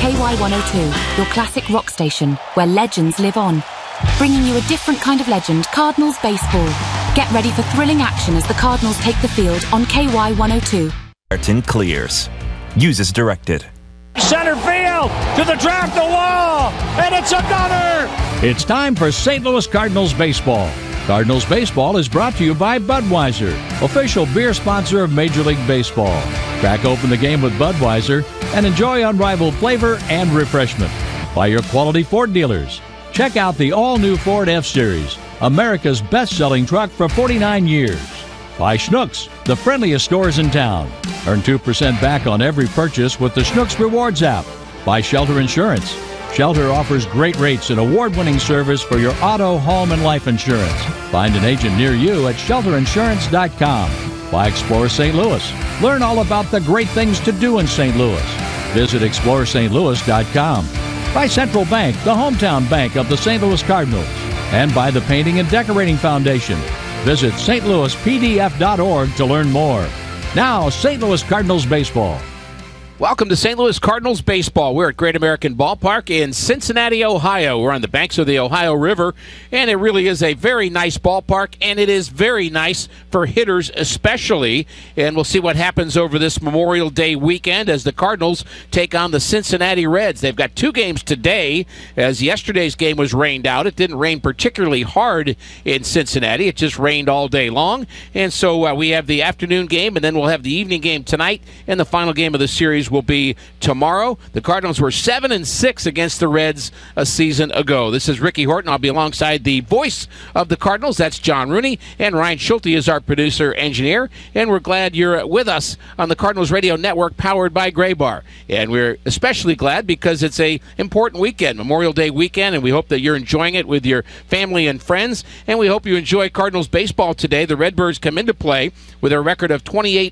KY102, your classic rock station, where legends live on. Bringing you a different kind of legend, Cardinals baseball. Get ready for thrilling action as the Cardinals take the field on KY102. Ayrton clears. Use as directed. Center field to the track, the wall, and it's another! It's time for St. Louis Cardinals baseball. Cardinals baseball is brought to you by Budweiser, official beer sponsor of Major League Baseball. Crack open the game with Budweiser and enjoy unrivaled flavor and refreshment. By your quality Ford dealers. Check out the all-new Ford F-Series, America's best-selling truck for 49 years. By Schnucks, the friendliest stores in town. Earn 2% back on every purchase with the Schnucks Rewards app. By Shelter Insurance. Shelter offers great rates and award-winning service for your auto, home, and life insurance. Find an agent near you at shelterinsurance.com. By Explore St. Louis. Learn all about the great things to do in St. Louis. Visit ExploreSt.Louis.com. By Central Bank, the hometown bank of the St. Louis Cardinals. And by the Painting and Decorating Foundation. Visit stlouispdf.org to learn more. Now, St. Louis Cardinals baseball. Welcome to St. Louis Cardinals baseball. We're at Great American Ballpark in Cincinnati, Ohio. We're on the banks of the Ohio River, and it really is a very nice ballpark, and it is very nice for hitters especially. And we'll see what happens over this Memorial Day weekend as the Cardinals take on the Cincinnati Reds. They've got two games today, as yesterday's game was rained out. It didn't rain particularly hard in Cincinnati. It just rained all day long. And so we have the afternoon game, and then we'll have the evening game tonight, and the final game of the series will be tomorrow. The Cardinals were 7-6 against the Reds a season ago. This is Ricky Horton. I'll be alongside the voice of the Cardinals. That's John Rooney, and Ryan Schulte is our producer engineer. And we're glad you're with us on the Cardinals Radio Network, powered by Gray Bar. And we're especially glad because it's a important weekend, Memorial Day weekend, and we hope that you're enjoying it with your family and friends. And we hope you enjoy Cardinals baseball today. The Redbirds come into play with a record of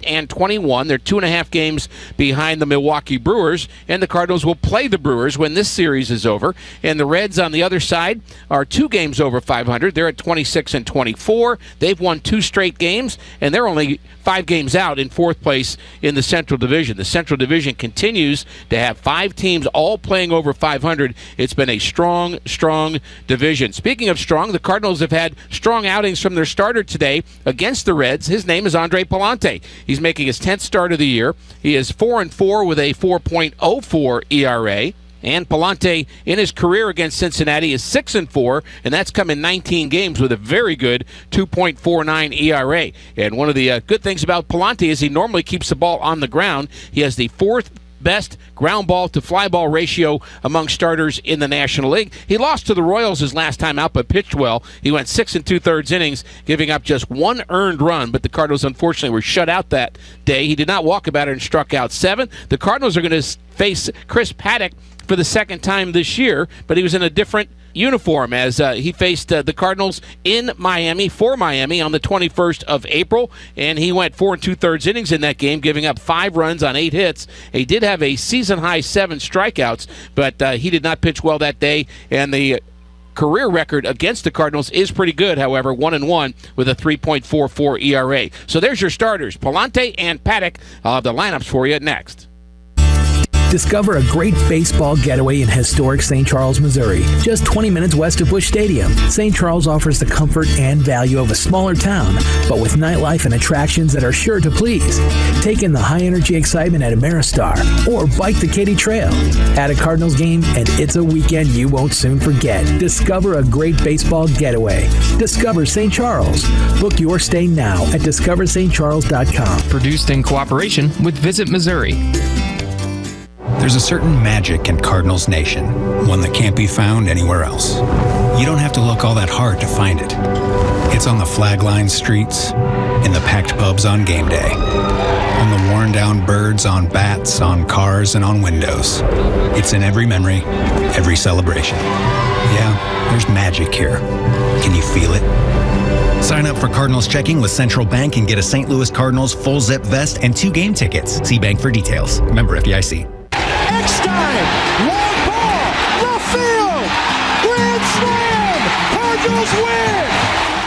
28-21. They're 2.5 games behind the Milwaukee Brewers, and the Cardinals will play the Brewers when this series is over. And the Reds on the other side are 2 games over 500. They're at 26-24. They've won 2 straight games, and they're only 5 games out in 4th place in the Central Division. The Central Division continues to have 5 teams all playing over 500. It's been a strong division. Speaking of strong, the Cardinals have had strong outings from their starter today against the Reds. His name is Andre Pallante. He's making his 10th start of the year. He is 4-4 with a 4.04 ERA. And Pallante, in his career against Cincinnati, is 6-4, and that's come in 19 games with a very good 2.49 ERA. And one of the good things about Pallante is he normally keeps the ball on the ground. He has the 4th best ground ball to fly ball ratio among starters in the National League. He lost to the Royals his last time out, but pitched well. He went 6 2/3 innings, giving up just 1 earned run, but the Cardinals unfortunately were shut out that day. He did not walk a batter and struck out 7. The Cardinals are going to face Chris Paddack for the second time this year, but he was in a different uniform as he faced the Cardinals in Miami for Miami on the 21st of April, and he went 4 2/3 innings in that game, giving up 5 runs on 8 hits. He did have a season-high 7 strikeouts, but he did not pitch well that day, and the career record against the Cardinals is pretty good, however, 1-1 with a 3.44 ERA. So there's your starters, Pallante and Paddack. I'll have the lineups for you next. Discover a great baseball getaway in historic St. Charles, Missouri, just 20 minutes west of Busch Stadium. St. Charles offers the comfort and value of a smaller town, but with nightlife and attractions that are sure to please. Take in the high-energy excitement at Ameristar or bike the Katy Trail. At a Cardinals game, and it's a weekend you won't soon forget. Discover a great baseball getaway. Discover St. Charles. Book your stay now at discoverstcharles.com. Produced in cooperation with Visit Missouri. There's a certain magic in Cardinals Nation, one that can't be found anywhere else. You don't have to look all that hard to find it. It's on the flag-lined streets, in the packed pubs on game day, on the worn-down birds on bats, on cars, and on windows. It's in every memory, every celebration. Yeah, there's magic here. Can you feel it? Sign up for Cardinals checking with Central Bank and get a St. Louis Cardinals full zip vest and 2 game tickets. See Bank for details. Member FDIC. Eckstein, long ball, left field, grand slam, Cardinals win!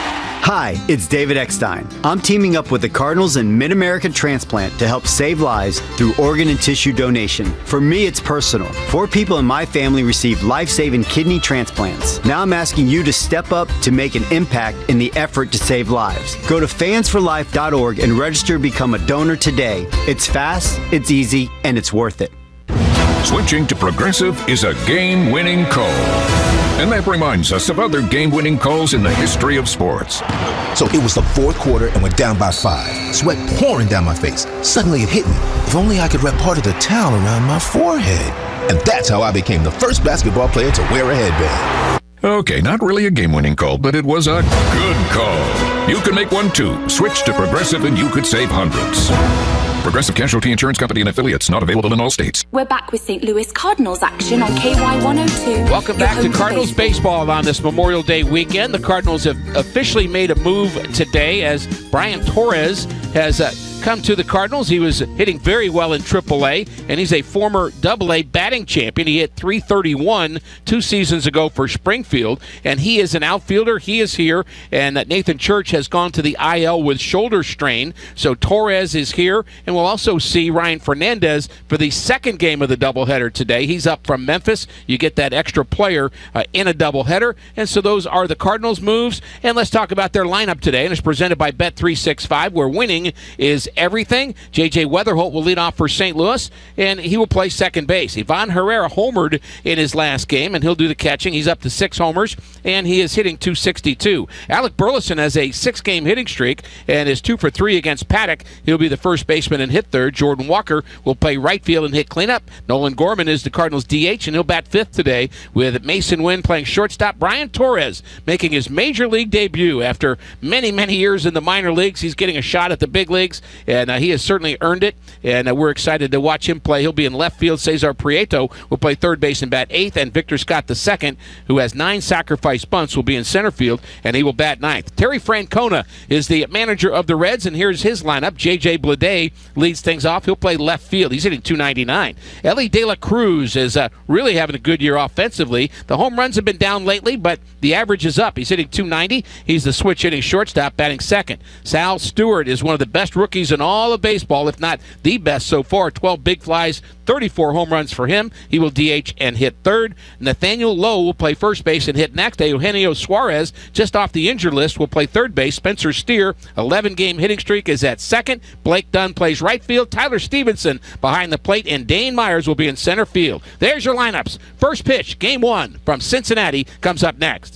Hi, it's David Eckstein. I'm teaming up with the Cardinals and Mid-American Transplant to help save lives through organ and tissue donation. For me, it's personal. 4 people in my family received life-saving kidney transplants. Now I'm asking you to step up to make an impact in the effort to save lives. Go to fansforlife.org and register to become a donor today. It's fast, it's easy, and it's worth it. Switching to Progressive is a game-winning call. And that reminds us of other game-winning calls in the history of sports. So it was the fourth quarter and we're down by 5. Sweat pouring down my face. Suddenly it hit me. If only I could wrap part of the towel around my forehead. And that's how I became the first basketball player to wear a headband. Okay, not really a game-winning call, but it was a good call. You can make one too. Switch to Progressive and you could save hundreds. Progressive Casualty Insurance Company and affiliates, not available in all states. We're back with St. Louis Cardinals action on KY102. Welcome back to Cardinals baseball on this Memorial Day weekend. The Cardinals have officially made a move today as Brian Torres has come to the Cardinals. He was hitting very well in AAA, and he's a former AA batting champion. He hit .331 2 seasons ago for Springfield, and he is an outfielder. He is here, and Nathan Church has gone to the IL with shoulder strain, so Torres is here, and we'll also see Ryan Fernandez for the second game of the doubleheader today. He's up from Memphis. You get that extra player in a doubleheader, and so those are the Cardinals' moves, and let's talk about their lineup today, and it's presented by Bet365, where winning is everything. J.J. Weatherholt will lead off for St. Louis, and he will play second base. Ivan Herrera homered in his last game, and he'll do the catching. He's up to 6 homers, and he is hitting .262. Alec Burleson has a 6-game hitting streak and is 2 for 3 against Paddock. He'll be the first baseman and hit third. Jordan Walker will play right field and hit cleanup. Nolan Gorman is the Cardinals' DH, and he'll bat 5th today with Mason Wynn playing shortstop. Brian Torres making his major league debut after many, many years in the minor leagues. He's getting a shot at the big leagues, and he has certainly earned it, and we're excited to watch him play. He'll be in left field. Cesar Prieto will play third base and bat 8th, and Victor Scott II, who has 9 sacrifice bunts, will be in center field, and he will bat 9th. Terry Francona is the manager of the Reds, and here's his lineup. J.J. Bleday leads things off. He'll play left field. He's hitting .299. Ellie De La Cruz is really having a good year offensively. The home runs have been down lately, but the average is up. He's hitting .290. He's the switch hitting shortstop, batting second. Sal Stewart is one of the best rookies in all of baseball, if not the best so far. 12 big flies, 34 home runs for him. He will DH and hit third. Nathaniel Lowe will play first base and hit next. Eugenio Suarez, just off the injured list, will play third base. Spencer Steer, 11-game hitting streak, is at second. Blake Dunn plays right field. Tyler Stevenson behind the plate, and Dane Myers will be in center field. There's your lineups. First pitch, game 1 from Cincinnati, comes up next.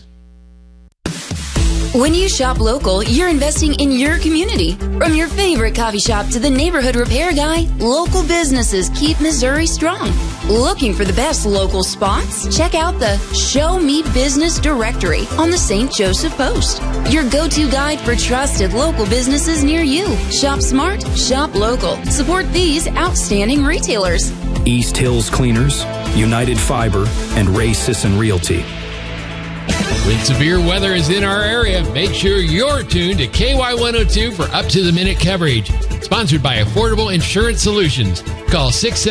When you shop local, you're investing in your community. From your favorite coffee shop to the neighborhood repair guy, local businesses keep Missouri strong. Looking for the best local spots? Check out the Show Me Business directory on the St. Joseph Post. Your go-to guide for trusted local businesses near you. Shop smart, shop local. Support these outstanding retailers. East Hills Cleaners, United Fiber, and Ray Sisson Realty. When severe weather is in our area, make sure you're tuned to KY102 for up-to-the-minute coverage. Sponsored by Affordable Insurance Solutions. Call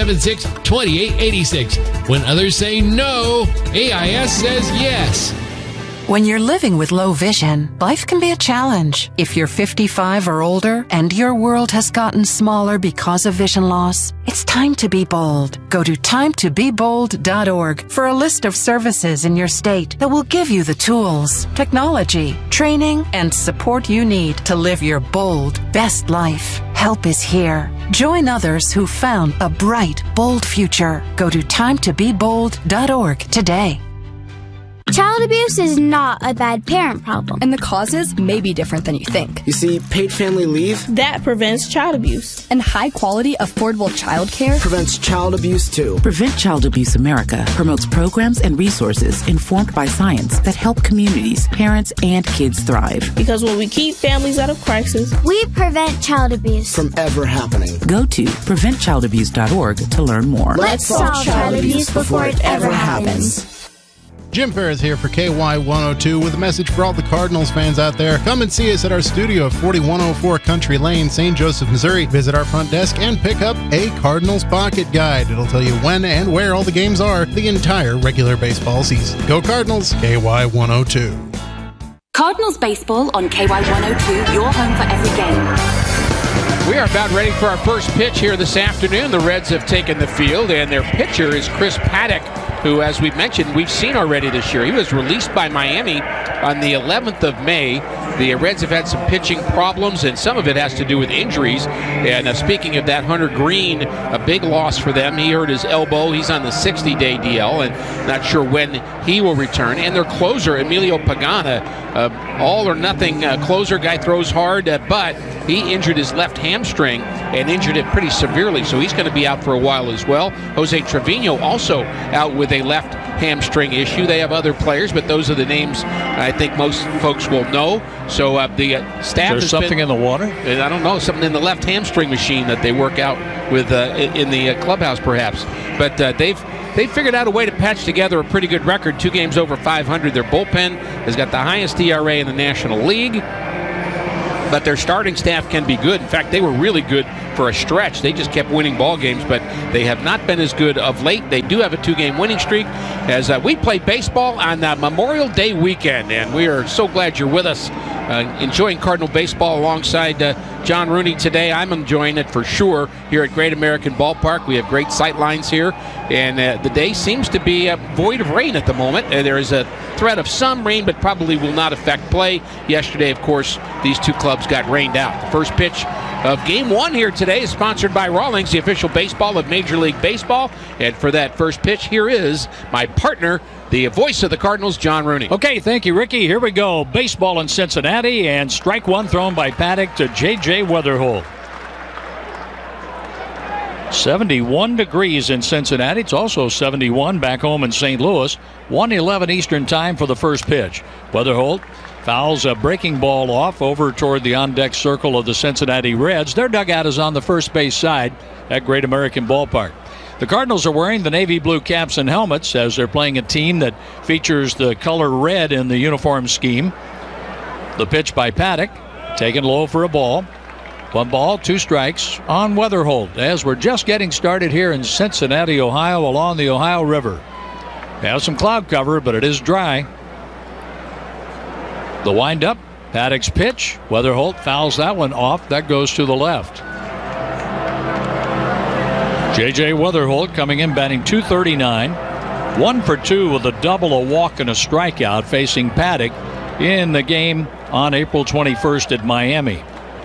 676-2886. When others say no, AIS says yes. When you're living with low vision, life can be a challenge. If you're 55 or older and your world has gotten smaller because of vision loss, it's time to be bold. Go to timetobebold.org for a list of services in your state that will give you the tools, technology, training, and support you need to live your bold, best life. Help is here. Join others who found a bright, bold future. Go to timetobebold.org today. Child abuse is not a bad parent problem. And the causes may be different than you think. You see, paid family leave, that prevents child abuse. And high-quality, affordable child care prevents child abuse, too. Prevent Child Abuse America promotes programs and resources informed by science that help communities, parents, and kids thrive. Because when we keep families out of crisis, we prevent child abuse from ever happening. Go to preventchildabuse.org to learn more. Let's solve child abuse before it ever happens. Jim Ferris here for KY102 with a message for all the Cardinals fans out there. Come and see us at our studio at 4104 Country Lane, St. Joseph, Missouri. Visit our front desk and pick up a Cardinals Pocket Guide. It'll tell you when and where all the games are the entire regular baseball season. Go Cardinals, KY102. Cardinals Baseball on KY102, your home for every game. We are about ready for our first pitch here this afternoon. The Reds have taken the field, and their pitcher is Chris Paddack, who, as we mentioned, we've seen already this year. He was released by Miami on the 11th of May. The Reds have had some pitching problems, and some of it has to do with injuries. And speaking of that, Hunter Green, a big loss for them. He hurt his elbow. He's on the 60-day DL, and not sure when he will return. And their closer, Emilio Pagana, all-or-nothing closer, guy throws hard, but he injured his left hamstring and injured it pretty severely, so he's going to be out for a while as well. Jose Trevino also out with a left hamstring issue. They have other players, but those are the names I think most folks will know. So the staff There's something in the water? I don't know, something in the left hamstring machine that they work out with in the clubhouse perhaps. But they've figured out a way to patch together a pretty good record, 2 games over 500. Their bullpen has got the highest ERA in the National League. But their starting staff can be good. In fact, they were really good for a stretch. They just kept winning ball games, but they have not been as good of late. They do have a 2-game winning streak as we play baseball on Memorial Day weekend, and we are so glad you're with us, enjoying Cardinal baseball alongside John Rooney today. I'm enjoying it for sure here at Great American Ballpark. We have great sight lines here, and the day seems to be void of rain at the moment. There is a threat of some rain, but probably will not affect play. Yesterday, of course, these two clubs got rained out. The first pitch of Game 1 here today is sponsored by Rawlings, the official baseball of Major League Baseball. And for that first pitch, here is my partner, the voice of the Cardinals, John Rooney. Okay, thank you, Ricky. Here we go. Baseball in Cincinnati, and strike one thrown by Paddack to J.J. Weatherholt. 71 degrees in Cincinnati. It's also 71 back home in St. Louis. 1:11 Eastern time for the first pitch. Weatherholt fouls a breaking ball off over toward the on-deck circle of the Cincinnati Reds. Their dugout is on the first base side at Great American Ballpark. The Cardinals are wearing the navy blue caps and helmets as they're playing a team that features the color red in the uniform scheme. The pitch by Paddack, taken low for a ball. 1 ball, 2 strikes on Weatherholt as we're just getting started here in Cincinnati, Ohio, along the Ohio River. We have some cloud cover, but it is dry. The windup, Paddack's pitch. Weatherholt fouls that one off. That goes to the left. J.J. Weatherholt coming in batting .239. 1 for 2 with a double, a walk, and a strikeout facing Paddack in the game on April 21st at Miami.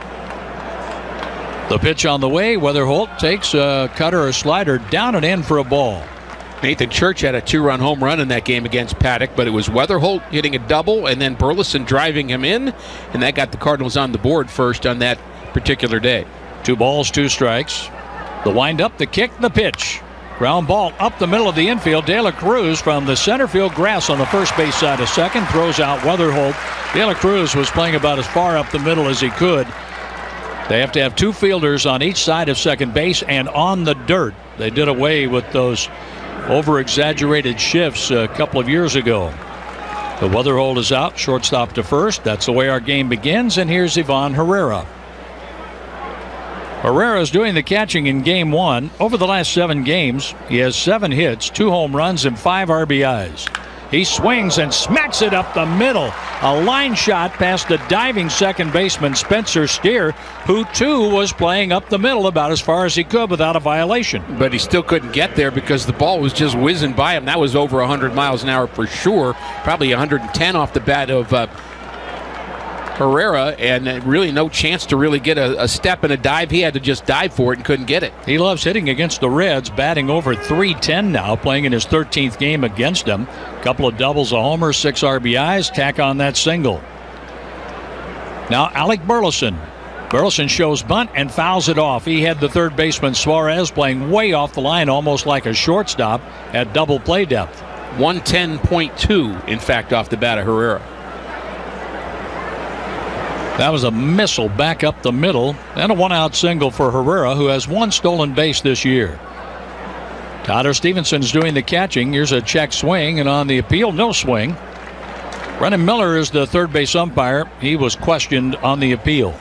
The pitch on the way. Weatherholt takes a cutter or slider down and in for a ball. Nathan Church had a 2-run home run in that game against Paddack, but it was Weatherholt hitting a double and then Burleson driving him in, and that got the Cardinals on the board first on that particular day. 2 balls, 2 strikes. The windup, the kick, the pitch. Ground ball up the middle of the infield. De La Cruz from the center field grass on the first base side of second throws out Weatherholt. De La Cruz was playing about as far up the middle as he could. They have to have 2 fielders on each side of second base and on the dirt. They did away with those over-exaggerated shifts a couple of years ago. The Weatherholt is out, shortstop to first. That's the way our game begins, and here's Ivan Herrera. Herrera is doing the catching in Game 1. Over the last 7 games, he has 7 hits, 2 home runs, and 5 RBIs. He swings and smacks it up the middle. A line shot past the diving second baseman Spencer Steer, who too was playing up the middle about as far as he could without a violation. But he still couldn't get there because the ball was just whizzing by him. That was over 100 miles an hour for sure. Probably 110 off the bat of Herrera, and really no chance to really get a step and a dive. He had to just dive for it and couldn't get it. He loves hitting against the Reds, batting over .310 now, playing in his 13th game against them. Couple of doubles, a homer, 6 RBIs, tack on that single. Now Alec Burleson. Burleson shows bunt and fouls it off. He had the third baseman Suarez playing way off the line, almost like a shortstop at double play depth. 110.2, in fact, off the bat of Herrera. That was a missile back up the middle, and a 1-out single for Herrera, who has 1 stolen base this year. Tyler Stevenson's doing the catching. Here's a check swing, and on the appeal, no swing. Brennan Miller is the third base umpire. He was questioned on the appeal.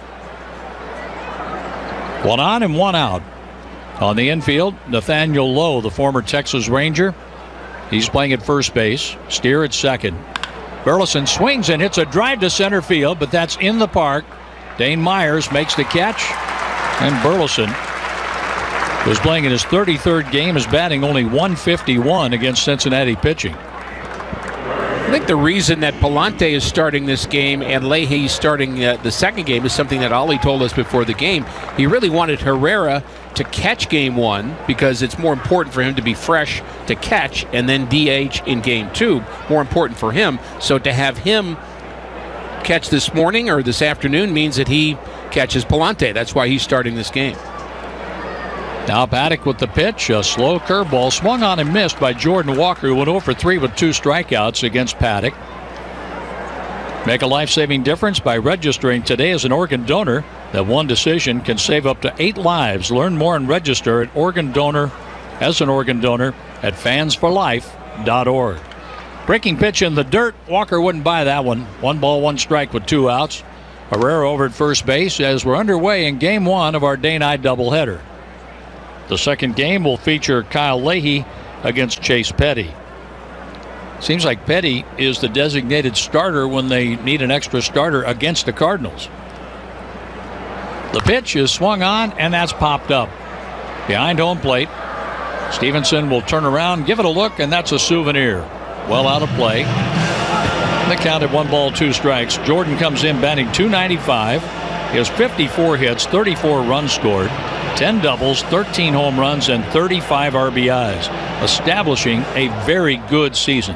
1 on and 1 out. On the infield, Nathaniel Lowe, the former Texas Ranger. He's playing at first base. Steer at second. Burleson swings and hits a drive to center field, but that's in the park. Dane Myers makes the catch, and Burleson was playing in his 33rd game, is batting only .151 against Cincinnati pitching. I think the reason that Palante is starting this game and Leahy starting the second game is something that Ollie told us before the game. He really wanted Herrera to catch game one because it's more important for him to be fresh to catch, and then DH in game two, more important for him. So to have him catch this morning or this afternoon means that he catches Palante. That's why he's starting this game. Now Paddock with the pitch, a slow curveball swung on and missed by Jordan Walker, who went 0 for 3 with 2 strikeouts against Paddock. Make a life-saving difference by registering today as an organ donor. That one decision can save up to 8 lives. Learn more and register at organ donor as an organ donor at fansforlife.org. Breaking pitch in the dirt. Walker wouldn't buy that one. 1 ball, 1 strike with 2 outs. Herrera over at first base as we're underway in game 1 of our day-night doubleheader. The second game will feature Kyle Leahy against Chase Petty. Seems like Petty is the designated starter when they need an extra starter against the Cardinals. The pitch is swung on, and that's popped up behind home plate. Stevenson will turn around, give it a look, and that's a souvenir. Well out of play. The count at 1 ball, 2 strikes. Jordan comes in batting .295. He has 54 hits, 34 runs scored, 10 doubles, 13 home runs, and 35 RBIs, establishing a very good season.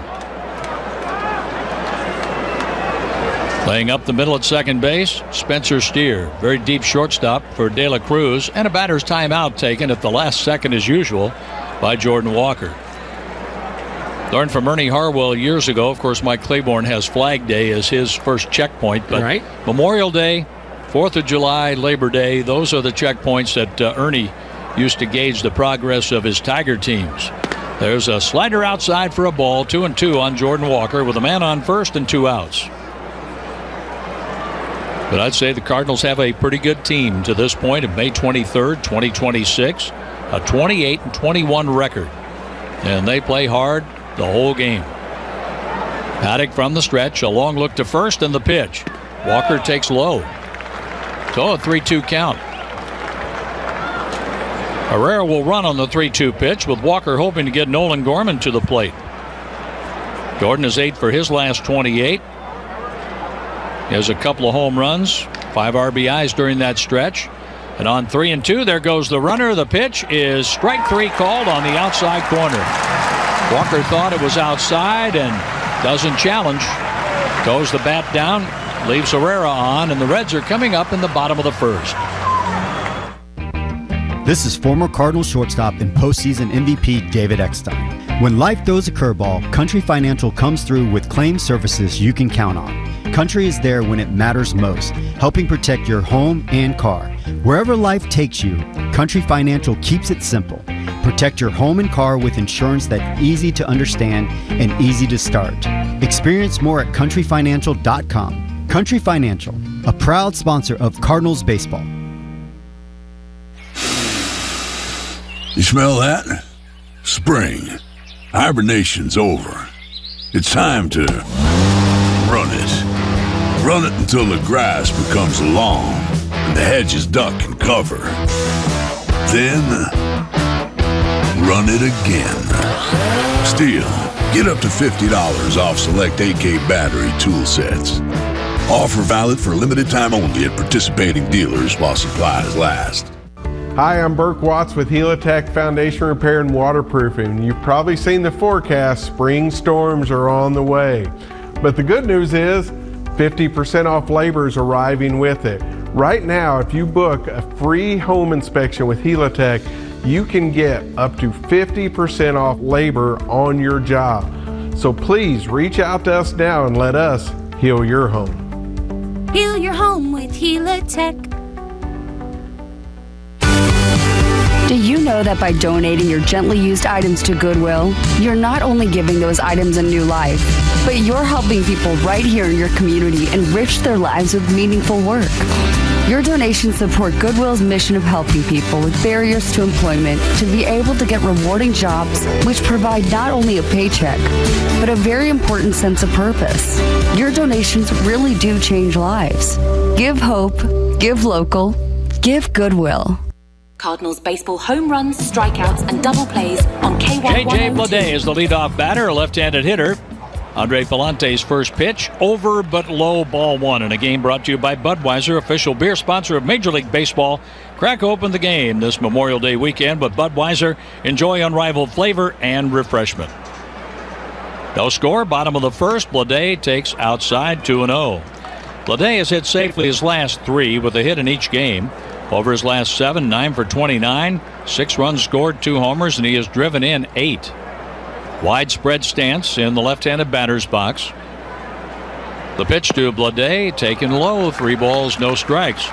Playing up the middle at second base, Spencer Steer. Very deep shortstop for De La Cruz, and a batter's timeout taken at the last second as usual by Jordan Walker. Learned from Ernie Harwell years ago. Of course, Mike Claiborne has Flag Day as his first checkpoint, but right. Memorial Day, 4th of July, Labor Day, those are the checkpoints that Ernie used to gauge the progress of his Tiger teams. There's a slider outside for a ball, 2-2 on Jordan Walker with a man on first and 2 outs. But I'd say the Cardinals have a pretty good team to this point of May 23rd, 2026, a 28-21 record. And they play hard the whole game. Paddock from the stretch, a long look to first, and the pitch. Walker takes low. So a 3-2 count. Herrera will run on the 3-2 pitch, with Walker hoping to get Nolan Gorman to the plate. Jordan is 8 for his last 28. He has a couple of home runs, 5 RBIs during that stretch. And on 3-2, there goes the runner. The pitch is strike 3 called on the outside corner. Walker thought it was outside and doesn't challenge. Goes the bat down, leaves Herrera on, and the Reds are coming up in the bottom of the first. This is former Cardinals shortstop and postseason MVP David Eckstein. When life throws a curveball, Country Financial comes through with claim services you can count on. Country is there when it matters most, helping protect your home and car. Wherever life takes you, Country Financial keeps it simple. Protect your home and car with insurance that's easy to understand and easy to start. Experience more at countryfinancial.com. Country Financial, a proud sponsor of Cardinals baseball. You smell that? Spring. Hibernation's over. It's time to run it. Run it until the grass becomes long and the hedges duck and cover. Then run it again. Still, get up to $50 off select AK battery tool sets. Offer valid for a limited time only at participating dealers while supplies last. Hi, I'm Burke Watts with Helitech Foundation Repair and Waterproofing. You've probably seen the forecast. Spring storms are on the way. But the good news is 50% off labor is arriving with it. Right now, if you book a free home inspection with Helitech, you can get up to 50% off labor on your job. So please reach out to us now and let us heal your home. Heal your home with Helitech. Do you know that by donating your gently used items to Goodwill, you're not only giving those items a new life, but you're helping people right here in your community enrich their lives with meaningful work? Your donations support Goodwill's mission of helping people with barriers to employment to be able to get rewarding jobs which provide not only a paycheck, but a very important sense of purpose. Your donations really do change lives. Give hope, give local, give Goodwill. Cardinals baseball home runs, strikeouts, and double plays on KY102. J.J. Bleday is the leadoff batter, a left-handed hitter. Andre Palante's first pitch, over but low, ball one. In a game brought to you by Budweiser, official beer sponsor of Major League Baseball. Crack open the game this Memorial Day weekend with Budweiser. Enjoy unrivaled flavor and refreshment. No score, bottom of the first. Bleday takes outside 2-0. Bleday has hit safely his last three with a hit in each game. Over his last 7, 9 for 29, 6 runs scored, 2 homers, and he has driven in 8. Widespread stance in the left-handed batter's box. The pitch to Bleday, taken low, 3 balls, no strikes.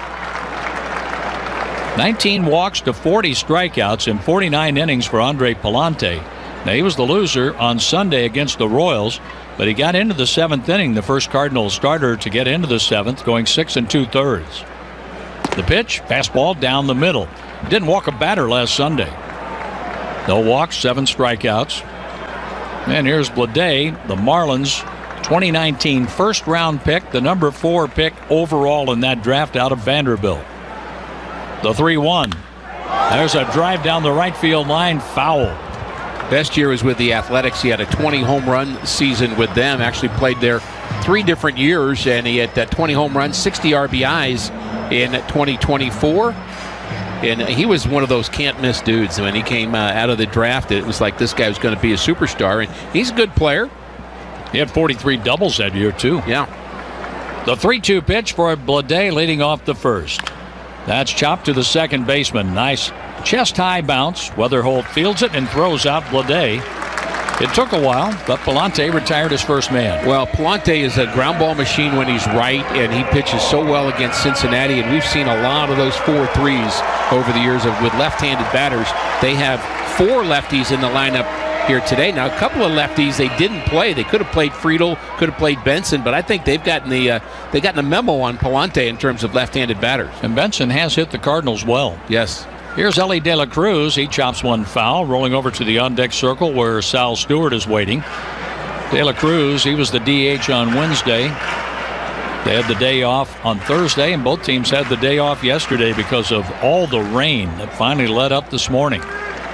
19 walks to 40 strikeouts in 49 innings for Andre Palante. Now, he was the loser on Sunday against the Royals, but he got into the 7th inning, the first Cardinals starter to get into the 7th, going 6 2/3. The pitch, fastball down the middle. Didn't walk a batter last Sunday. No walks, 7 strikeouts. And here's Bleday, the Marlins 2019 first-round pick, the number 4 pick overall in that draft out of Vanderbilt. The 3-1. There's a drive down the right field line, foul. Best year was with the Athletics. He had a 20 home run season with them. Actually played there 3 different years, and he had 20 home runs, 60 RBIs in 2024. And he was one of those can't-miss dudes. When he came out of the draft, it was like this guy was going to be a superstar, and he's a good player. He had 43 doubles that year, too. Yeah. The 3-2 pitch for Bleday leading off the first. That's chopped to the second baseman. Nice chest-high bounce. Weatherholt fields it and throws out Bleday. It took a while, but Palante retired his first man. Well, Palante is a ground ball machine when he's right, and he pitches so well against Cincinnati, and we've seen a lot of those 4-3s over the years with left-handed batters. They have 4 lefties in the lineup here today. Now, a couple of lefties they didn't play. They could have played Friedel, could have played Benson, but I think they've gotten the memo on Palante in terms of left-handed batters. And Benson has hit the Cardinals well. Yes. Here's Ellie De La Cruz. He chops one foul, rolling over to the on-deck circle where Sal Stewart is waiting. De La Cruz, he was the DH on Wednesday. They had the day off on Thursday, and both teams had the day off yesterday because of all the rain that finally let up this morning.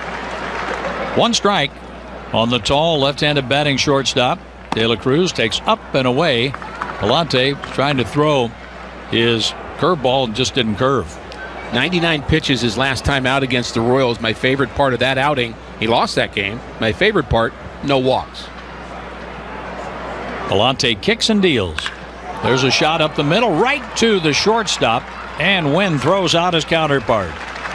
1 strike on the tall left-handed batting shortstop. De La Cruz takes up and away. Palante trying to throw his curveball and just didn't curve. 99 pitches his last time out against the Royals. My favorite part of that outing, he lost that game. My favorite part, no walks. Palante kicks and deals. There's a shot up the middle, right to the shortstop, and Wynn throws out his counterpart.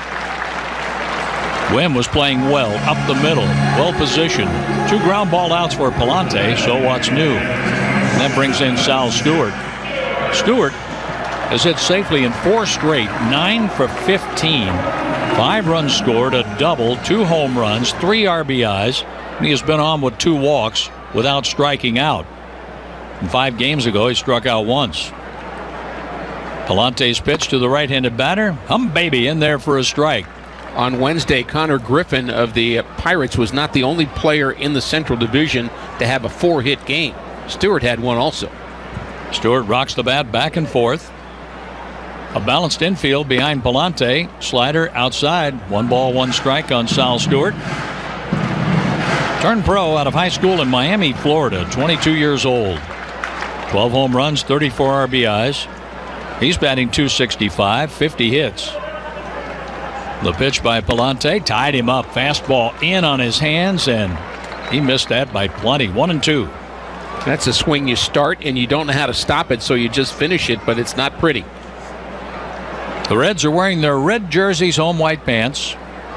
Wynn was playing well up the middle, well positioned. 2 ground ball outs for Palante, so what's new? And that brings in Sal Stewart. Stewart has hit safely in 4 straight, 9 for 15. 5 runs scored, a double, 2 home runs, 3 RBIs, and he has been on with 2 walks without striking out. And 5 games ago, he struck out once. Palante's pitch to the right-handed batter. Baby in there for a strike. On Wednesday, Connor Griffin of the Pirates was not the only player in the Central Division to have a 4-hit game. Stewart had one also. Stewart rocks the bat back and forth. A balanced infield behind Palante. Slider outside. 1 ball, 1 strike on Sal Stewart. Turned pro out of high school in Miami, Florida. 22 years old. 12 home runs, 34 RBIs. He's batting .265, 50 hits. The pitch by Palante tied him up. Fastball in on his hands, and he missed that by plenty. 1-2. That's a swing you start, and you don't know how to stop it, so you just finish it, but it's not pretty. The Reds are wearing their red jerseys, home white pants.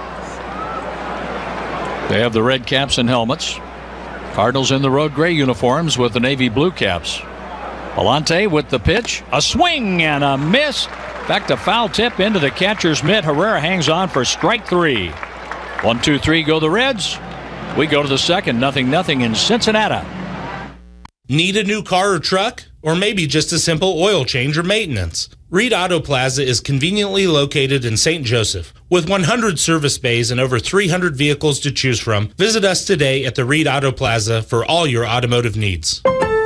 They have the red caps and helmets. Cardinals in the road gray uniforms with the navy blue caps. Palante with the pitch. A swing and a miss. Back to foul tip into the catcher's mitt. Herrera hangs on for strike 3. 1-2-3 go the Reds. We go to the second. 0-0 in Cincinnati. Need a new car or truck? or maybe just a simple oil change or maintenance. Reed Auto Plaza is conveniently located in St. Joseph. With 100 service bays and over 300 vehicles to choose from, visit us today at the Reed Auto Plaza for all your automotive needs.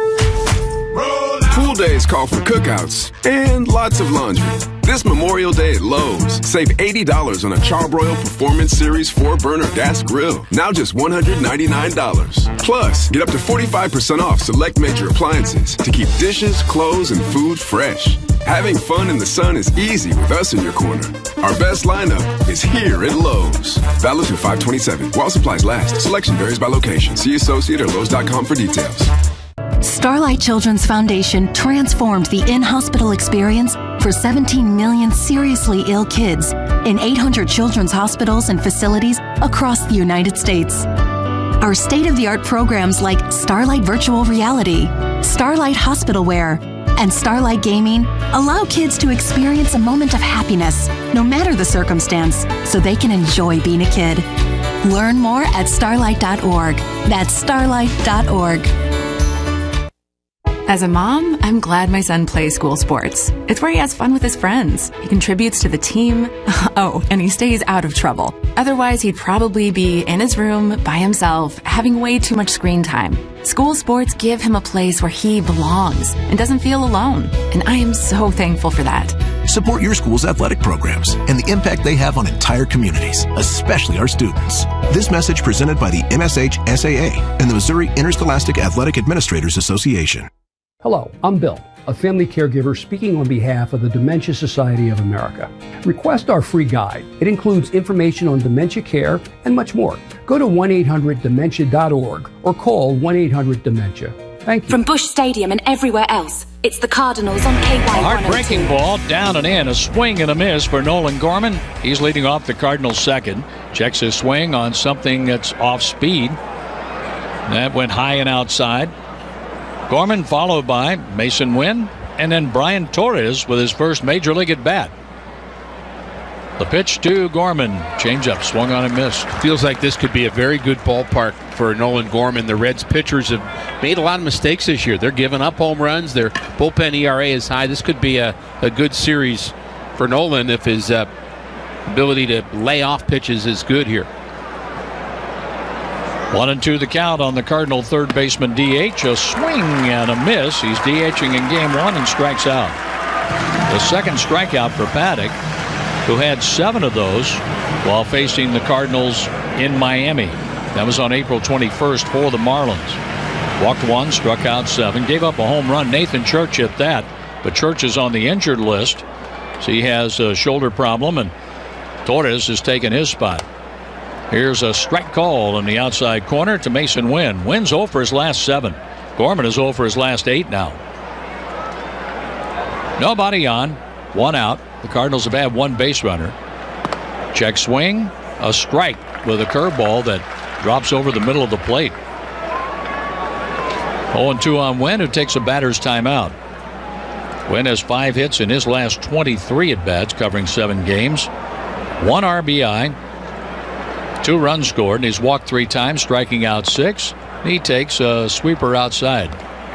Pool days call for cookouts and lots of laundry. This Memorial Day at Lowe's, save $80 on a Charbroil Performance Series 4-burner gas grill. Now just $199. Plus, get up to 45% off select major appliances to keep dishes, clothes, and food fresh. Having fun in the sun is easy with us in your corner. Our best lineup is here at Lowe's. Valid through 5/27. While supplies last. Selection varies by location. See associate or Lowe's.com for details. Starlight Children's Foundation transformed the in-hospital experience for 17 million seriously ill kids in 800 children's hospitals and facilities across the United States. Our state-of-the-art programs like Starlight Virtual Reality, Starlight Hospital Wear, and Starlight Gaming allow kids to experience a moment of happiness, no matter the circumstance, so they can enjoy being a kid. Learn more at starlight.org. That's starlight.org. As a mom, I'm glad my son plays school sports. It's where he has fun with his friends. He contributes to the team. Oh, and he stays out of trouble. Otherwise, he'd probably be in his room by himself, having way too much screen time. School sports give him a place where he belongs and doesn't feel alone. And I am so thankful for that. Support your school's athletic programs and the impact they have on entire communities, especially our students. This message presented by the MSH SAA and the Missouri Interscholastic Athletic Administrators Association. Hello, I'm Bill, a family caregiver speaking on behalf of the Dementia Society of America. Request our free guide. It includes information on dementia care and much more. Go to 1-800-DEMENTIA.org or call 1-800-DEMENTIA. Thank you. From Busch Stadium and everywhere else, it's the Cardinals on KY102. A heartbreaking ball, down and in, a swing and a miss for Nolan Gorman. He's leading off the Cardinals second. Checks his swing on something that's off speed. That went high and outside. Gorman followed by Mason Wynn and then Brian Torres with his first major league at bat. The pitch to Gorman. Changeup swung on and missed. Feels like this could be a very good ballpark for Nolan Gorman. The Reds pitchers have made a lot of mistakes this year. They're giving up home runs. Their bullpen ERA is high. This could be a good series for Nolan if his ability to lay off pitches is good here. 1-2 the count on the Cardinal third baseman DH. A swing and a miss. He's DHing in game one and strikes out. The second strikeout for Paddock, who had 7 of those while facing the Cardinals in Miami. That was on April 21st for the Marlins. Walked 1, struck out 7, gave up a home run. Nathan Church hit that, but Church is on the injured list, so he has a shoulder problem, and Torres has taken his spot. Here's a strike call in the outside corner to Mason Wynn. Wynn's 0 for his last 7. Gorman is 0 for his last 8 now. Nobody on, 1 out. The Cardinals have had 1 base runner. Check swing, a strike with a curveball that drops over the middle of the plate. 0-2 on Wynn, who takes a batter's timeout. Wynn has 5 hits in his last 23 at-bats, covering 7 games. 1 RBI. 2 runs scored, and he's walked 3 times, striking out 6. He takes a sweeper outside.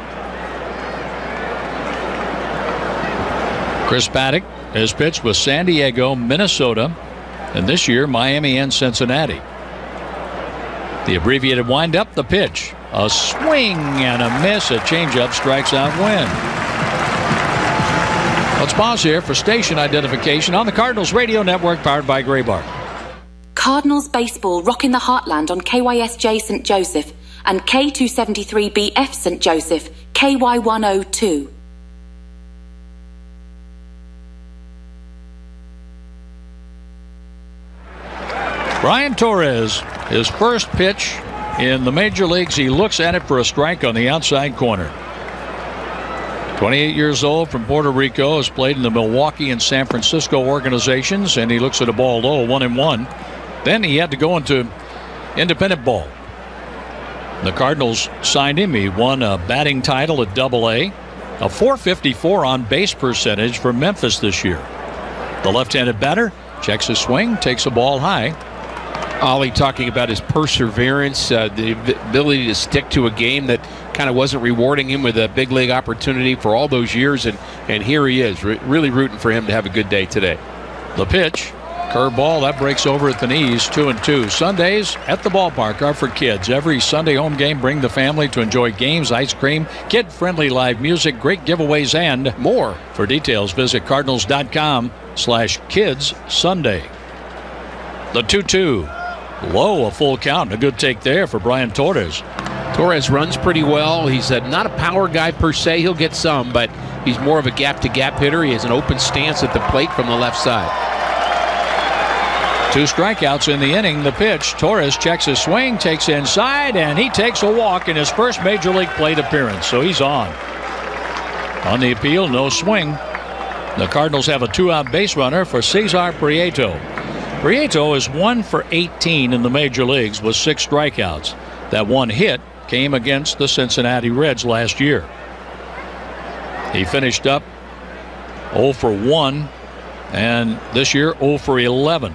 Chris Paddock has pitched with San Diego, Minnesota, and this year Miami and Cincinnati. The abbreviated windup, the pitch. A swing and a miss. A changeup strikes out Wynn. Let's pause here for station identification on the Cardinals Radio Network, powered by Graybar. Cardinals baseball rocking the heartland on KYSJ St. Joseph and K273BF St. Joseph, KY102. Brian Torres, his first pitch in the major leagues. He looks at it for a strike on the outside corner. 28 years old, from Puerto Rico, has played in the Milwaukee and San Francisco organizations, and he looks at a ball low, 1-1. Then he had to go into independent ball. The Cardinals signed him. He won a batting title at AA, a .454 on base percentage for Memphis this year. The left-handed batter checks his swing, takes a ball high. Ollie talking about his perseverance, the ability to stick to a game that kind of wasn't rewarding him with a big league opportunity for all those years, and here he is, really rooting for him to have a good day today. The pitch, curveball, that breaks over at the knees, 2-2. Sundays at the ballpark are for kids. Every Sunday home game, bring the family to enjoy games, ice cream, kid-friendly live music, great giveaways, and more. For details, visit Cardinals.com/Kids Sunday. The 2-2. Low, a full count. A good take there for Brian Torres. Torres runs pretty well. He's not a power guy per se. He'll get some, but he's more of a gap-to-gap hitter. He has an open stance at the plate from the left side. 2 strikeouts in the inning. The pitch. Torres checks his swing, takes inside, and he takes a walk in his first Major League plate appearance, so he's on. On the appeal, no swing. The Cardinals have a 2-out base runner for Cesar Prieto. Prieto is 1 for 18 in the major leagues with 6 strikeouts. That one hit came against the Cincinnati Reds last year. He finished up 0 for 1, and this year 0 for 11.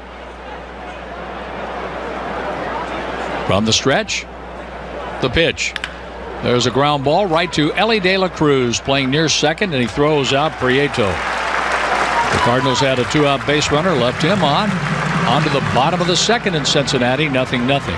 From the stretch, the pitch. There's a ground ball right to Elly De La Cruz, playing near second, and he throws out Prieto. The Cardinals had a 2-out base runner, left him on to the bottom of the second in Cincinnati, 0-0.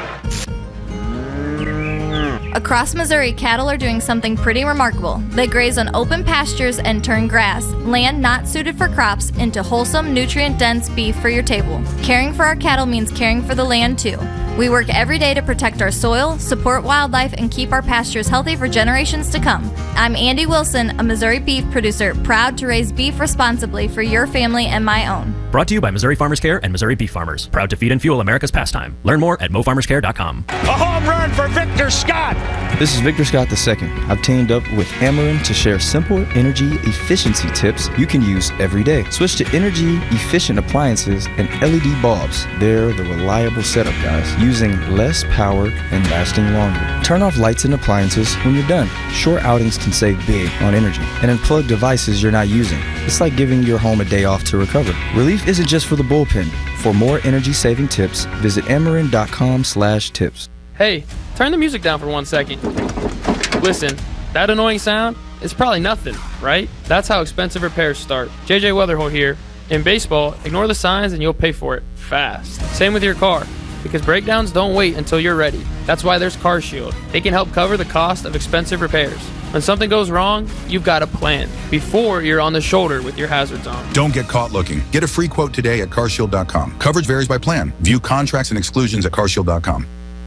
Across Missouri, cattle are doing something pretty remarkable. They graze on open pastures and turn grass, land not suited for crops, into wholesome, nutrient-dense beef for your table. Caring for our cattle means caring for the land, too. We work every day to protect our soil, support wildlife, and keep our pastures healthy for generations to come. I'm Andy Wilson, a Missouri beef producer, proud to raise beef responsibly for your family and my own. Brought to you by Missouri Farmers Care and Missouri Beef Farmers. Proud to feed and fuel America's pastime. Learn more at mofarmerscare.com. A home run for Victor Scott! This is Victor Scott II. I've teamed up with Ameren to share simple energy efficiency tips you can use every day. Switch to energy-efficient appliances and LED bulbs. They're the reliable setup, guys, using less power and lasting longer. Turn off lights and appliances when you're done. Short outings can save big on energy. And unplug devices you're not using. It's like giving your home a day off to recover. Relief isn't just for the bullpen. For more energy-saving tips, visit Ameren.com/tips. Hey, turn the music down for 1 second. Listen, that annoying sound is probably nothing, right? That's how expensive repairs start. JJ Weatherholt here. In baseball, ignore the signs and you'll pay for it fast. Same with your car, because breakdowns don't wait until you're ready. That's why there's CarShield. They can help cover the cost of expensive repairs. When something goes wrong, you've got a plan before you're on the shoulder with your hazards on. Don't get caught looking. Get a free quote today at carshield.com. Coverage varies by plan. View contracts and exclusions at carshield.com.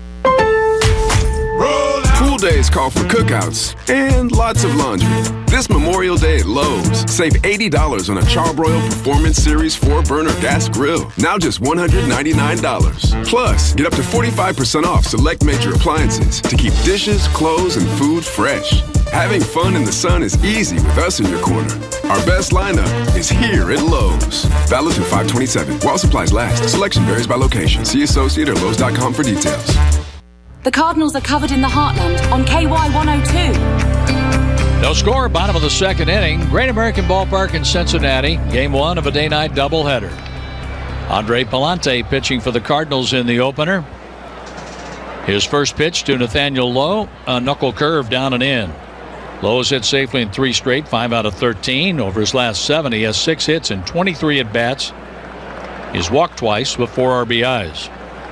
Pool days call for cookouts and lots of laundry. This Memorial Day at Lowe's, save $80 on a Charbroil Performance Series 4-burner gas grill. Now just $199. Plus, get up to 45% off select major appliances to keep dishes, clothes, and food fresh. Having fun in the sun is easy with us in your corner. Our best lineup is here at Lowe's. Valid through 5/27. While supplies last. Selection varies by location. See associate or Lowe's.com for details. The Cardinals are covered in the heartland on KY 102. No score, bottom of the second inning. Great American Ballpark in Cincinnati. Game 1 of a day-night doubleheader. Andre Pallante pitching for the Cardinals in the opener. His first pitch to Nathaniel Lowe, a knuckle curve down and in. Lowe has hit safely in 3 straight, 5 out of 13. Over his last 7, he has 6 hits and 23 at-bats. He's walked twice with 4 RBIs.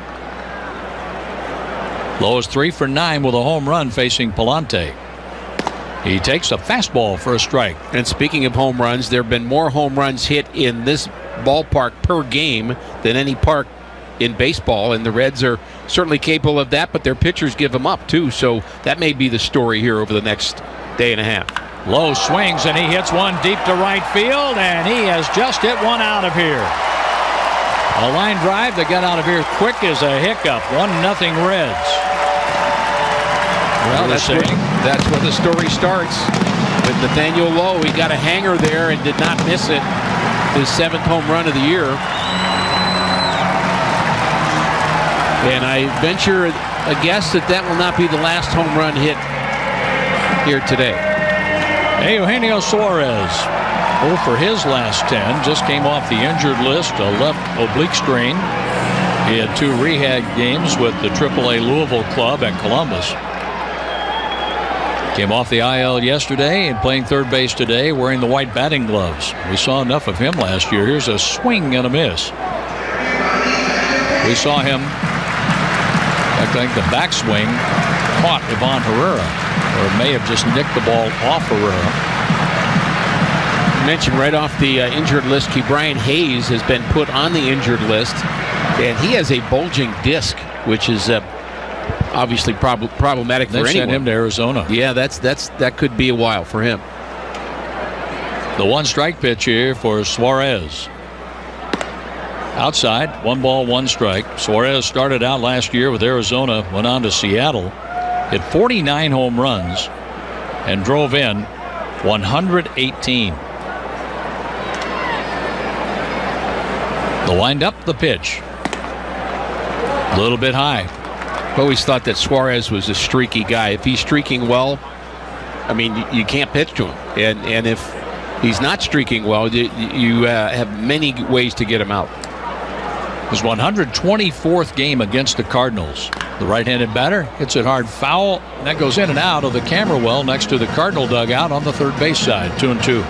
Lowe is 3 for 9 with a home run facing Pallante. He takes a fastball for a strike. And speaking of home runs, there have been more home runs hit in this ballpark per game than any park in baseball, and the Reds are certainly capable of that, but their pitchers give them up too, so that may be the story here over the next day and a half. Lowe swings and he hits one deep to right field, and he has just hit one out of here. A line drive that got out of here quick as a hiccup. 1-0 Reds. Well, that's where the story starts. With Nathaniel Lowe, he got a hanger there and did not miss it. His 7th home run of the year. And I venture a guess that will not be the last home run hit here today. Eugenio Suarez, 0 for his last 10, just came off the injured list, a left oblique strain. He had 2 rehab games with the AAA Louisville club at Columbus. Came off the IL yesterday and playing third base today wearing the white batting gloves. We saw enough of him last year. Here's a swing and a miss. We saw him, I think the backswing caught Ivan Herrera, or may have just nicked the ball off Herrera. You mentioned right off the injured list, Ke'Bryan Hayes has been put on the injured list, and he has a bulging disc, which is obviously problematic for anyone. They sent him to Arizona. Yeah, that could be a while for him. The 1-strike pitch here for Suarez. Outside, 1 ball, 1 strike. Suarez started out last year with Arizona, went on to Seattle, hit 49 home runs, and drove in 118. The windup, the pitch. A little bit high. I've always thought that Suarez was a streaky guy. If he's streaking well, I mean, you can't pitch to him. And if he's not streaking well, you have many ways to get him out. His 124th game against the Cardinals. The right-handed batter hits it hard foul. And that goes in and out of the camera well next to the Cardinal dugout on the third base side. 2-2.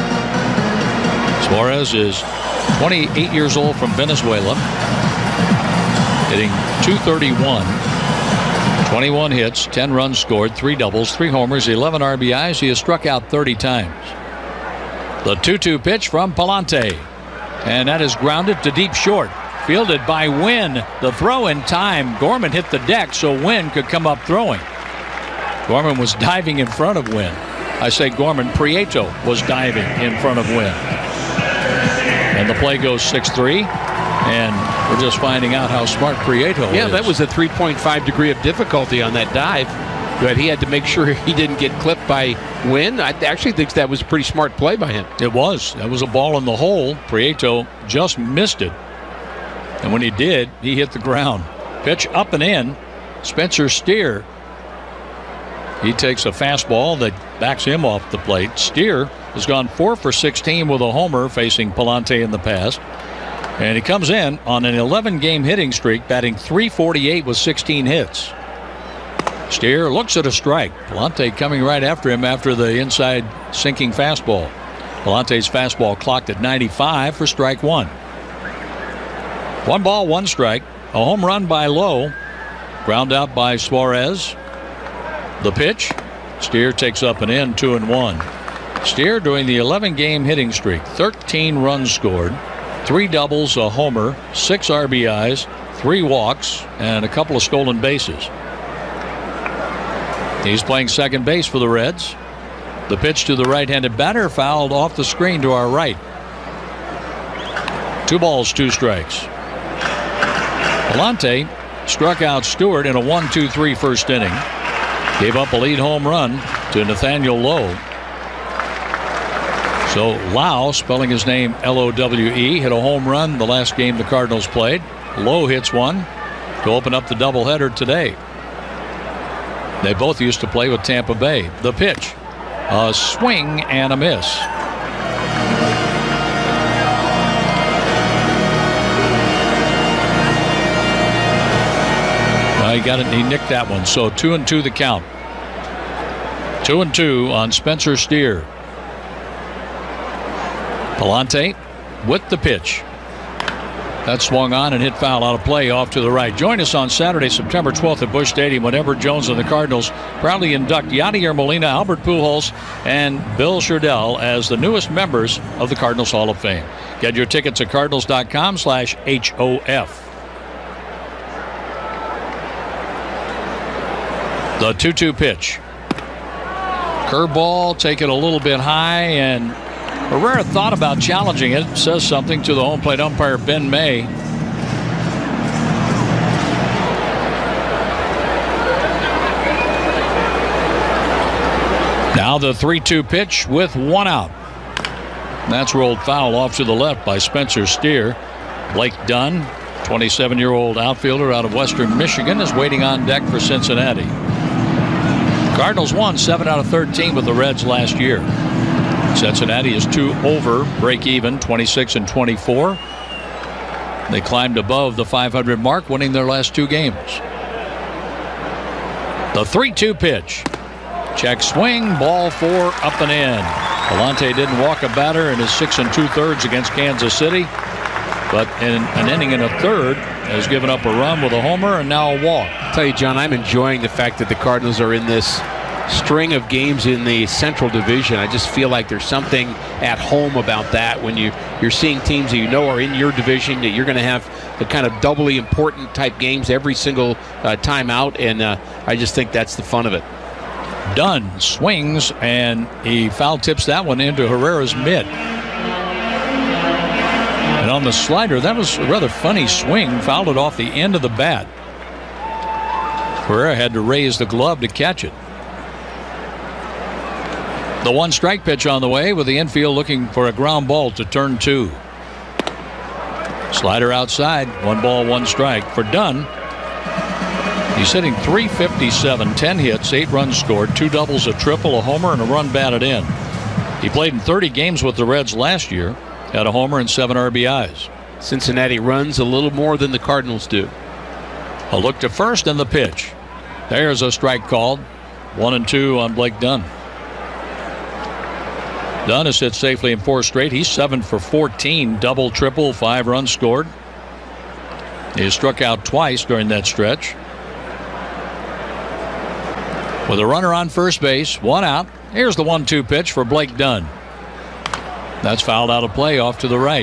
Suarez is 28 years old from Venezuela. Hitting .231. 21 hits, 10 runs scored, 3 doubles, 3 homers, 11 RBIs. He has struck out 30 times. The 2-2 pitch from Palante. And that is grounded to deep short. Fielded by Wynn. The throw in time. Gorman hit the deck so Wynn could come up throwing. Gorman was diving in front of Wynn. I say Gorman, Prieto was diving in front of Wynn. And the play goes 6-3. And we're just finding out how smart Prieto is. Yeah, that was a 3.5 degree of difficulty on that dive. But he had to make sure he didn't get clipped by Wynn. I actually think that was a pretty smart play by him. It was. That was a ball in the hole. Prieto just missed it. And when he did, he hit the ground. Pitch up and in. Spencer Steer. He takes a fastball that backs him off the plate. Steer has gone 4 for 16 with a homer facing Palante in the past. And he comes in on an 11-game hitting streak, batting .348 with 16 hits. Steer looks at a strike. Palante coming right after him after the inside sinking fastball. Palante's fastball clocked at 95 for strike 1. 1 ball, 1 strike. A home run by Lowe. Ground out by Suarez. The pitch. Steer takes up and in, 2-1. Steer during the 11-game hitting streak. 13 runs scored. 3 doubles, a homer, 6 RBIs, 3 walks, and a couple of stolen bases. He's playing second base for the Reds. The pitch to the right-handed batter fouled off the screen to our right. 2 balls, 2 strikes. Palante struck out Stewart in a 1-2-3 first inning. Gave up a lead home run to Nathaniel Lowe. So Lau, spelling his name L-O-W-E, hit a home run the last game the Cardinals played. Lowe hits one to open up the doubleheader today. They both used to play with Tampa Bay. The pitch, a swing and a miss. He got it. He nicked that one. So 2-2 the count. 2-2 on Spencer Steer. Palante with the pitch. That swung on and hit foul out of play off to the right. Join us on Saturday, September 12th at Busch Stadium when Everett Jones and the Cardinals proudly induct Yadier Molina, Albert Pujols, and Bill Sherdell as the newest members of the Cardinals Hall of Fame. Get your tickets at cardinals.com/HOF. The 2-2 pitch. Curveball, take it a little bit high, and Herrera thought about challenging it. Says something to the home plate umpire, Ben May. Now the 3-2 pitch with 1 out. That's rolled foul off to the left by Spencer Steer. Blake Dunn, 27-year-old outfielder out of Western Michigan, is waiting on deck for Cincinnati. Cardinals won 7 out of 13 with the Reds last year. Cincinnati is 2 over, break even, 26-24. They climbed above the 500 mark, winning their last 2 games. The 3-2 pitch. Check swing, ball 4 up and in. Palante didn't walk a batter in his 6 2/3 against Kansas City, but in an inning and a third has given up a run with a homer and now a walk. I'll tell you, John, I'm enjoying the fact that the Cardinals are in this string of games in the Central Division. I just feel like there's something at home about that when you're seeing teams that you know are in your division, that you're going to have the kind of doubly important type games every single time out, and I just think that's the fun of it. Dunn swings, and he foul tips that one into Herrera's mitt. And on the slider, that was a rather funny swing, fouled it off the end of the bat. Herrera had to raise the glove to catch it. The 1-strike pitch on the way with the infield looking for a ground ball to turn 2. Slider outside, 1 ball, 1 strike for Dunn. He's hitting .357, 10 hits, 8 runs scored, 2 doubles, a triple, a homer, and a run batted in. He played in 30 games with the Reds last year, had a homer and 7 RBIs. Cincinnati runs a little more than the Cardinals do. A look to first and the pitch. There's a strike called. 1-2 on Blake Dunn. Dunn has hit safely in 4 straight. He's 7 for 14, double, triple, 5 runs scored. He has struck out twice during that stretch. With a runner on first base, 1 out. Here's the 1-2 pitch for Blake Dunn. That's fouled out of play off to the right.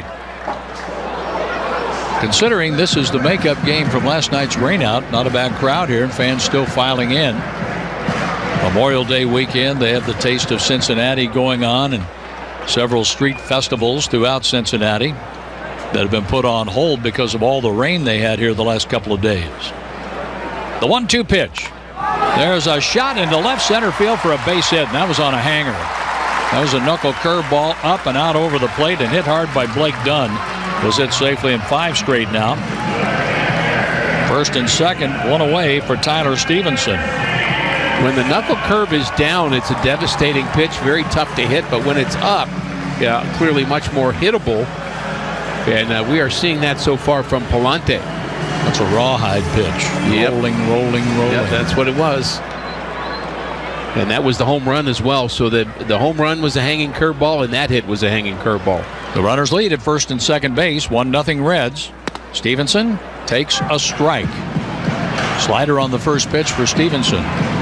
Considering this is the makeup game from last night's rainout, not a bad crowd here, and fans still filing in. Memorial Day weekend, they have the Taste of Cincinnati going on, and several street festivals throughout Cincinnati that have been put on hold because of all the rain they had here the last couple of days. The 1-2 pitch. There's a shot into left center field for a base hit, and that was on a hanger. That was a knuckle curveball up and out over the plate and hit hard by Blake Dunn. Was hit safely in 5 straight now. First and second, 1 away for Tyler Stevenson. When the knuckle curve is down, it's a devastating pitch, very tough to hit, but when it's up, clearly much more hittable. And we are seeing that so far from Palante. That's a rawhide pitch. Yep. Rolling. Yep, that's what it was. And that was the home run as well. So the home run was a hanging curveball, and that hit was a hanging curveball. The runners lead at first and second base, 1-0 Reds. Stevenson takes a strike. Slider on the first pitch for Stevenson.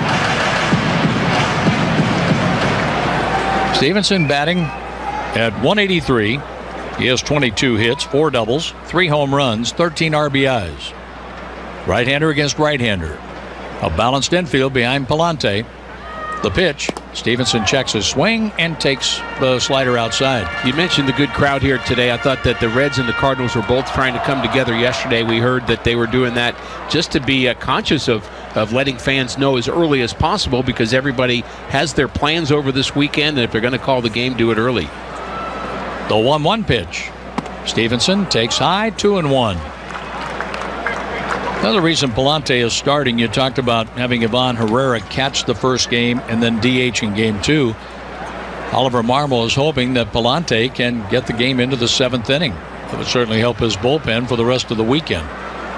Stevenson batting at .183. He has 22 hits, 4 doubles, 3 home runs, 13 RBIs. Right-hander against right-hander. A balanced infield behind Palante. The pitch, Stevenson checks his swing and takes the slider outside. You mentioned the good crowd here today. I thought that the Reds and the Cardinals were both trying to come together yesterday. We heard that they were doing that just to be conscious of letting fans know as early as possible, because everybody has their plans over this weekend, and if they're going to call the game, do it early. The 1-1 pitch. Stevenson takes high, 2-1. Another reason Palante is starting, you talked about having Ivan Herrera catch the first game and then DH in game 2. Oliver Marmol is hoping that Palante can get the game into the 7th inning. That would certainly help his bullpen for the rest of the weekend.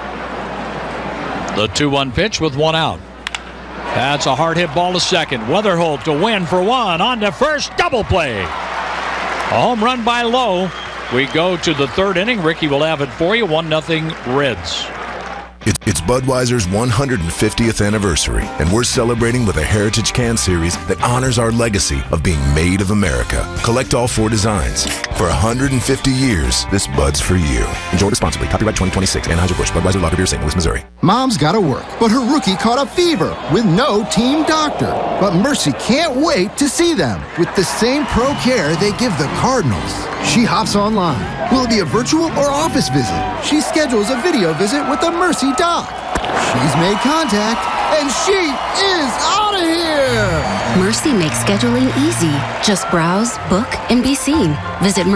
The 2-1 pitch with 1 out. That's a hard hit ball to second. Weatherholt to win for 1 on to first, double play. A home run by Lowe. We go to the 3rd inning. Ricky will have it for you. 1-0 Reds. It's Budweiser's 150th anniversary, and we're celebrating with a Heritage Can Series that honors our legacy of being made of America. Collect all 4 designs. For 150 years, this Bud's for you. Enjoy responsibly. Copyright 2026. Anheuser-Busch. Budweiser Lager Beer, St. Louis, Missouri. Mom's gotta work, but her rookie caught a fever with no team doctor. But Mercy can't wait to see them with the same pro care they give the Cardinals. She hops online. Will it be a virtual or office visit? She schedules a video visit with the Mercy doc. She's made contact, and she is out of here! Mercy makes scheduling easy. Just browse, book, and be seen. Visit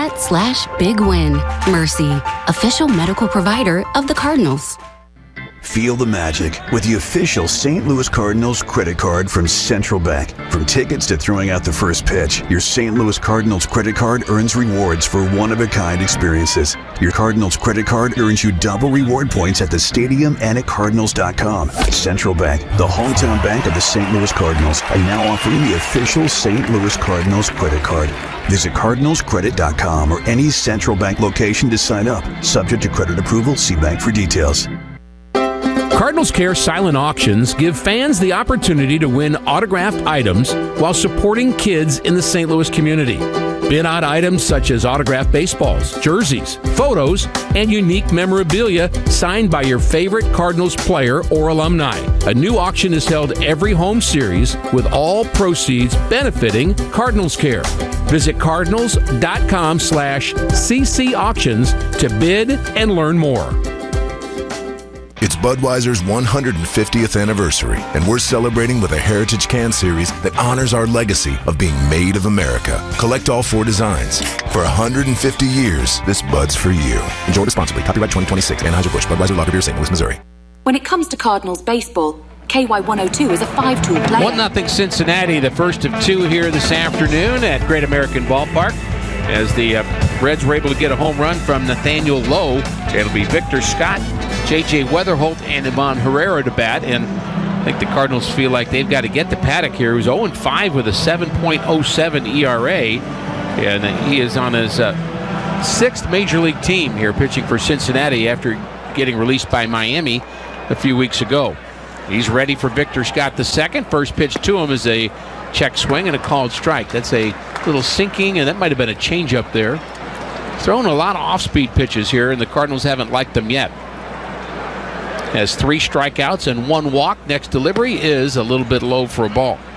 mercy.net/bigwin. Mercy, official medical provider of the Cardinals. Feel the magic with the official St. Louis Cardinals credit card from Central Bank. From tickets to throwing out the first pitch, your St. Louis Cardinals credit card earns rewards for one-of-a-kind experiences. Your Cardinals credit card earns you double reward points at the stadium and at Cardinals.com. Central Bank, the hometown bank of the St. Louis Cardinals, are now offering the official St. Louis Cardinals credit card. Visit CardinalsCredit.com or any Central Bank location to sign up. Subject to credit approval, see bank for details. Cardinals Care Silent Auctions give fans the opportunity to win autographed items while supporting kids in the St. Louis community. Bid on items such as autographed baseballs, jerseys, photos, and unique memorabilia signed by your favorite Cardinals player or alumni. A new auction is held every home series with all proceeds benefiting Cardinals Care. Visit cardinals.com/CC auctions to bid and learn more. It's Budweiser's 150th anniversary, and we're celebrating with a Heritage Can Series that honors our legacy of being made of America. Collect all 4 designs. For 150 years, this Bud's for you. Enjoy responsibly. Copyright 2026. Anheuser-Busch. Budweiser Lager Beer, St. Louis, Missouri. When it comes to Cardinals baseball, KY102 is a 5-tool player. 1-0 Cincinnati, the first of 2 here this afternoon at Great American Ballpark. As the Reds were able to get a home run from Nathaniel Lowe. It'll be Victor Scott, J.J. Weatherholt, and Ivan Herrera to bat. And I think the Cardinals feel like they've got to get to Paddock here, who's 0-5 with a 7.07 ERA. And he is on his 6th Major League team here, pitching for Cincinnati after getting released by Miami a few weeks ago. He's ready for Victor Scott II. First pitch to him is a check swing and a called strike. That's a little sinking, and that might have been a changeup there. Throwing a lot of off-speed pitches here, and the Cardinals haven't liked them yet. Has 3 strikeouts and 1 walk. Next delivery is a little bit low for a ball.